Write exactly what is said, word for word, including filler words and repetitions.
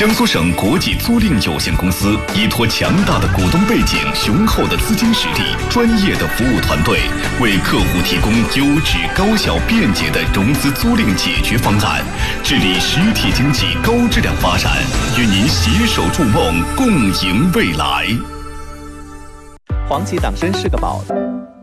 江苏省国际租赁有限公司依托强大的股东背景、雄厚的资金实力、专业的服务团队，为客户提供优质、高效、便捷的融资租赁解决方案，致力实体经济高质量发展，与您携手筑梦，共赢未来。 黄芪党参是个宝。